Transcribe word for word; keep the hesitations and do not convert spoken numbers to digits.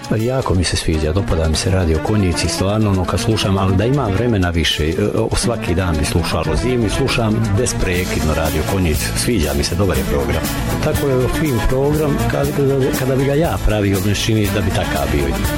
Jako mi se sviđa, dopada mi se Radio Konjici, stvarno ono kad slušam, ali da imam vremena više, svaki dan bi slušao zimi, slušam besprekidno Radio Konjici, sviđa mi se, dobar je program. Tako je fin program, kada, kada bi ga ja pravio, ne čini da bi takav bio.